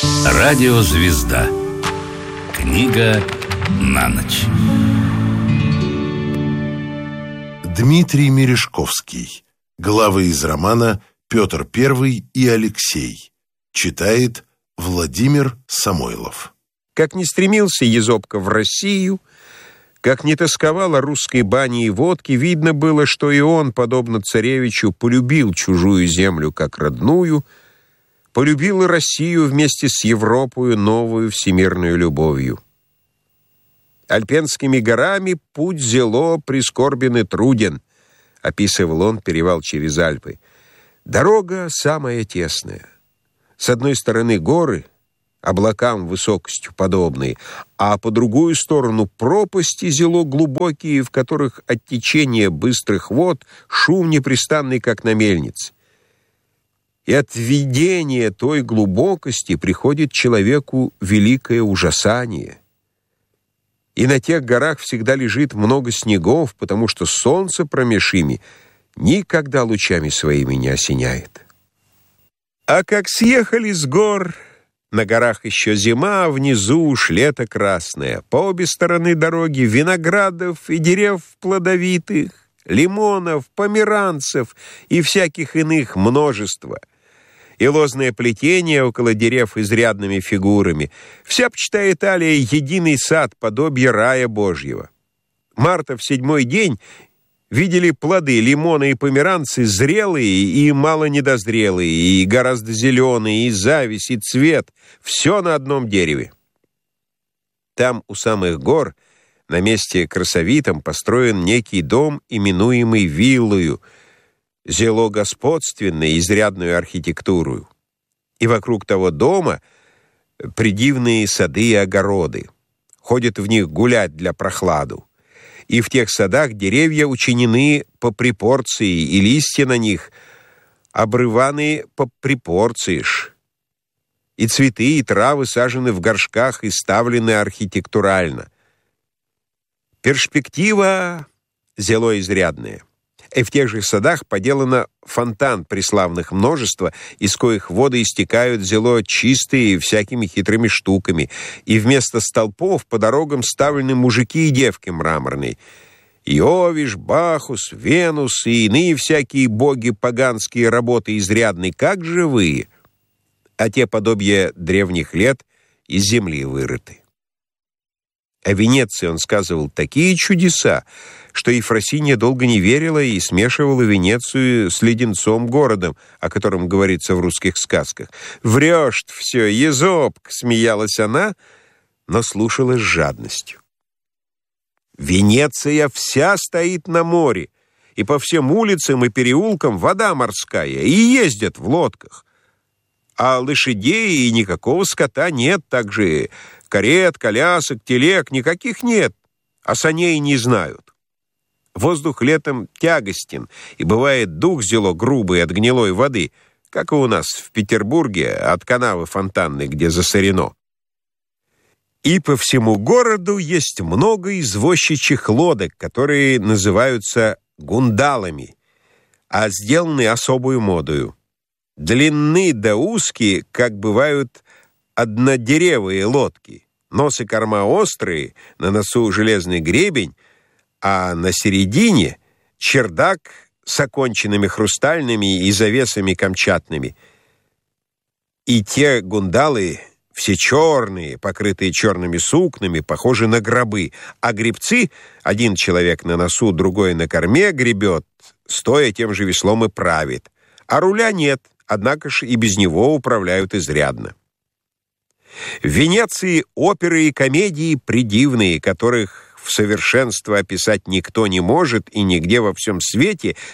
Радиозвезда. Книга на ночь. Дмитрий Мережковский. Главы из романа «Петр I и Алексей». Читает Владимир Самойлов. Как не стремился Езопка в Россию, как не тосковал о русской бане и водке, видно было, что и он, подобно царевичу, полюбил чужую землю как родную, полюбил и Россию вместе с Европою новую всемирную любовью. «Альпенскими горами путь зело прискорбен и труден», описывал он перевал через Альпы. «Дорога самая тесная. С одной стороны горы, облакам высокостью подобные, а по другую сторону пропасти зело глубокие, в которых от течения быстрых вод шум непрестанный, как на мельнице. И от видения той глубокости приходит человеку великое ужасание. И на тех горах всегда лежит много снегов, потому что солнце промеж ими никогда лучами своими не осеняет. А как съехали с гор, на горах еще зима, а внизу уж лето красное. По обе стороны дороги виноградов и дерев плодовитых, лимонов, померанцев и всяких иных множество. И лозное плетение около дерев изрядными фигурами. Вся, почитай, Италия, единый сад, подобие рая Божьего. Марта в 7-й день видели плоды, лимоны и померанцы, зрелые и мало недозрелые, и гораздо зеленые, и зависть, и цвет. Все на одном дереве. Там, у самых гор, на месте красовитом, построен некий дом, именуемый виллою, зело господственной, изрядную архитектуру. И вокруг того дома придивные сады и огороды. Ходят в них гулять для прохладу. И в тех садах деревья учинены по припорции, и листья на них обрываны по припорцииш. И цветы, и травы сажены в горшках и ставлены архитектурально. Перспектива зело изрядная. И в тех же садах поделано фонтан преславных множества, из коих воды истекают зело чистые всякими хитрыми штуками, и вместо столпов по дорогам ставлены мужики и девки мраморные. Иовиш, Бахус, Венус и иные всякие боги поганские работы изрядные, как живые, а те подобия древних лет из земли вырыты. О Венеции он сказывал такие чудеса, что Ефросинья долго не верила и смешивала Венецию с леденцом городом, о котором говорится в русских сказках. «Врешь ты все, Езопка!» — смеялась она, но слушала с жадностью. «Венеция вся стоит на море, и по всем улицам и переулкам вода морская, и ездят в лодках. А лошадей и никакого скота нет, также карет, колясок, телег никаких нет, а саней не знают. Воздух летом тягостен, и бывает дух зело грубый от гнилой воды, как и у нас в Петербурге от канавы фонтанной, где засорено. И по всему городу есть много извозчичьих лодок, которые называются гундалами, а сделаны особую модою. Длинны да узкие, как бывают однодеревые лодки. Нос и корма острые, на носу железный гребень, а на середине чердак с оконченными хрустальными и завесами камчатными. И те гундалы все черные, покрытые черными сукнами, похожи на гробы, а гребцы, один человек на носу, другой на корме гребет, стоя тем же веслом и правит. А руля нет, однако ж и без него управляют изрядно. В Венеции оперы и комедии придивные, которых в совершенство описать никто не может и нигде во всем свете